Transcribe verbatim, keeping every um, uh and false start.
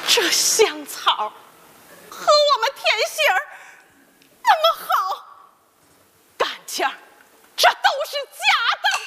这香草和我们甜心儿那么好，感情儿